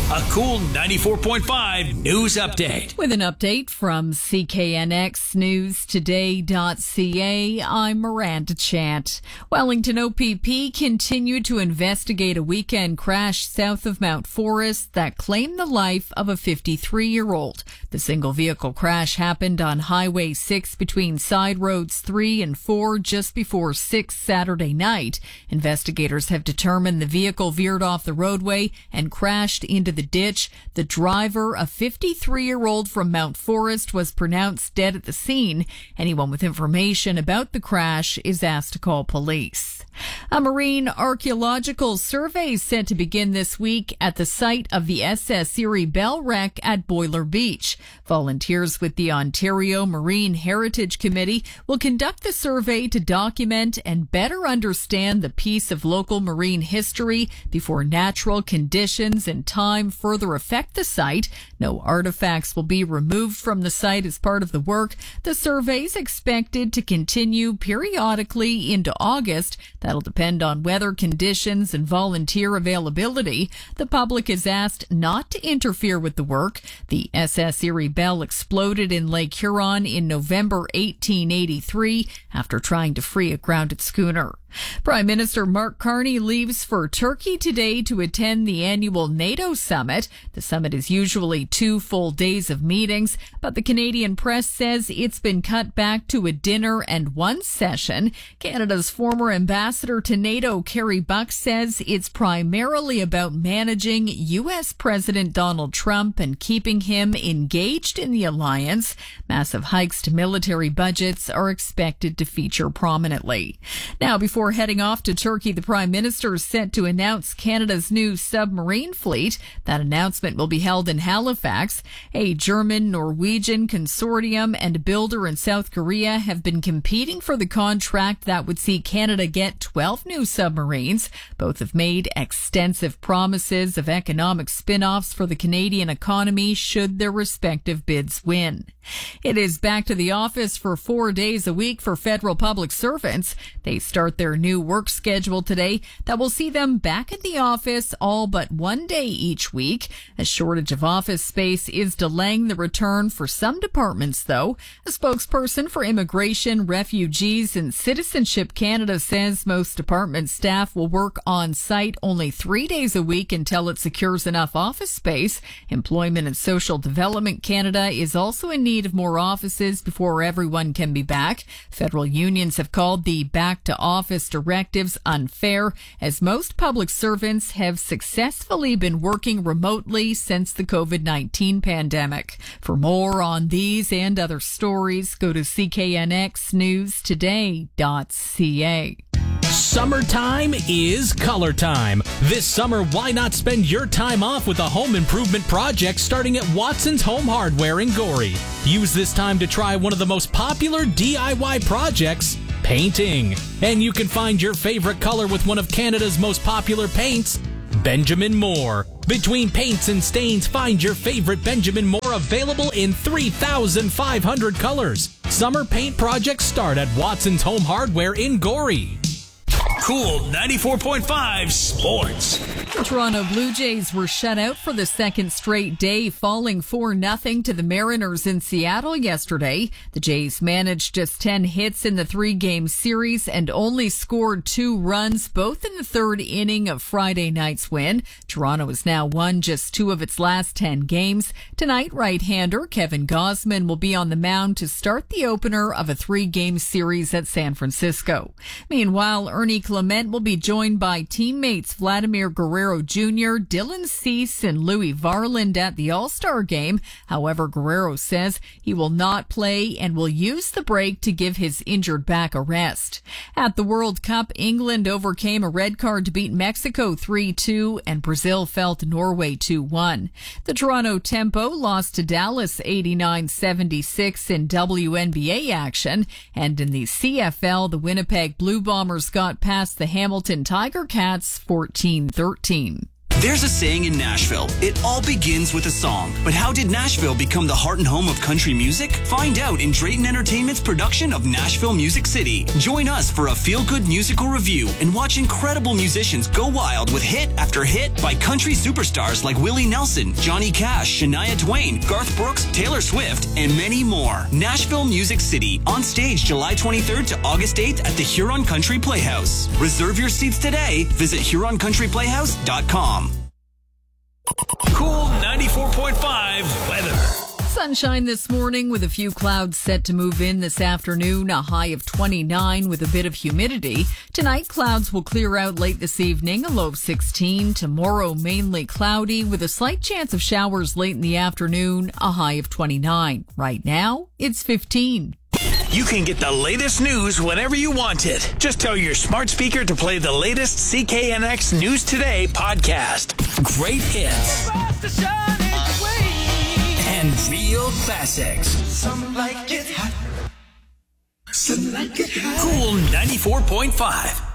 A cool 94.5 news update. With an update from CKNXNewsToday.ca, I'm Miranda Chant. Wellington OPP continued to investigate a weekend crash south of Mount Forest that claimed the life of a 53-year-old. The single vehicle crash happened on Highway 6 between side roads 3 and 4 just before 6 Saturday night. Investigators have determined the vehicle veered off the roadway and crashed into the ditch. The driver, a 53-year-old from Mount Forest, was pronounced dead at the scene. Anyone with information about the crash is asked to call police. A marine archaeological survey is set to begin this week at the site of the SS Erie Bell wreck at Boiler Beach. Volunteers with the Ontario Marine Heritage Committee will conduct the survey to document and better understand the piece of local marine history before natural conditions and time further affect the site. No artifacts will be removed from the site as part of the work. The survey is expected to continue periodically into August. That'll depend on weather conditions and volunteer availability. The public is asked not to interfere with the work. The SS Erie Bell exploded in Lake Huron in November 1883 after trying to free a grounded schooner. Prime Minister Mark Carney leaves for Turkey today to attend the annual NATO summit. The summit is usually 2 full days of meetings, but the Canadian press says it's been cut back to a dinner and 1 session. Canada's former ambassador to NATO, Kerry Buck, says it's primarily about managing U.S. President Donald Trump and keeping him engaged in the alliance. Massive hikes to military budgets are expected to feature prominently. Now, before heading off to Turkey, the Prime Minister is set to announce Canada's new submarine fleet. That announcement will be held in Halifax. A German-Norwegian consortium and a builder in South Korea have been competing for the contract that would see Canada get 12 new submarines. Both have made extensive promises of economic spin-offs for the Canadian economy should their respective bids win. It is back to the office for 4 days a week for federal public servants. They start their new work schedule today that will see them back at the office all but 1 day each week. A shortage of office space is delaying the return for some departments, though. A spokesperson for Immigration, Refugees and Citizenship Canada says most department staff will work on site only 3 days a week until it secures enough office space. Employment and Social Development Canada is also in need of more offices before everyone can be back. Federal unions have called the back to office directives unfair, as most public servants have successfully been working remotely since the COVID-19 pandemic. For more on these and other stories, go to CKNXNewsToday.ca. Summertime is color time. This summer, why not spend your time off with a home improvement project starting at Watson's Home Hardware in Gorey? Use this time to try one of the most popular DIY projects, painting. And you can find your favorite color with one of Canada's most popular paints, Benjamin Moore. Between paints and stains, find your favorite Benjamin Moore available in 3,500 colors. Summer paint projects start at Watson's Home Hardware in Gorey. Cool 94.5 Sports. The Toronto Blue Jays were shut out for the second straight day, falling 4-0 to the Mariners in Seattle yesterday. The Jays managed just 10 hits in the 3-game series and only scored 2 runs, both in the third inning of Friday night's win. Toronto has now won just 2 of its last 10 games. Tonight, right-hander Kevin Gausman will be on the mound to start the opener of a 3-game series at San Francisco. Meanwhile, Ernie Clement will be joined by teammates Vladimir Guerrero Jr., Dylan Cease, and Louis Varland at the All-Star game. However, Guerrero says he will not play and will use the break to give his injured back a rest. At the World Cup, England overcame a red card to beat Mexico 3-2, and Brazil fell to Norway 2-1. The Toronto Tempo lost to Dallas 89-76 in WNBA action, and in the CFL, the Winnipeg Blue Bombers got past the Hamilton Tiger Cats 14-13. There's a saying in Nashville, it all begins with a song. But how did Nashville become the heart and home of country music? Find out in Drayton Entertainment's production of Nashville Music City. Join us for a feel-good musical review and watch incredible musicians go wild with hit after hit by country superstars like Willie Nelson, Johnny Cash, Shania Twain, Garth Brooks, Taylor Swift, and many more. Nashville Music City, on stage July 23rd to August 8th at the Huron Country Playhouse. Reserve your seats today. Visit HuronCountryPlayhouse.com. Cool 94.5 weather. Sunshine this morning with a few clouds set to move in this afternoon, a high of 29 with a bit of humidity. Tonight, clouds will clear out late this evening, a low of 16. Tomorrow, mainly cloudy with a slight chance of showers late in the afternoon, a high of 29. Right now, it's 15. You can get the latest news whenever you want it. Just tell your smart speaker to play the latest CKNX News Today podcast. Great hits. And real classics. Some like it hot. Some like it hot. Cool 94.5.